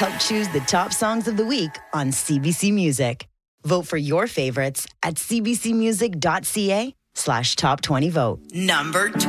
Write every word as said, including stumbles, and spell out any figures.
help choose the top songs of the week on C B C Music. Vote for your favorites at cbcmusic.ca slash top 20 vote. Number twenty.